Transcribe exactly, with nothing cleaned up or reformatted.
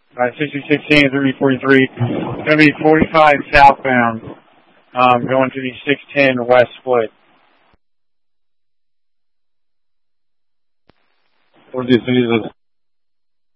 Uh, sixty-six ten, three forty-three. It's going to be forty-five southbound, um, going to the six ten west split. For this reason.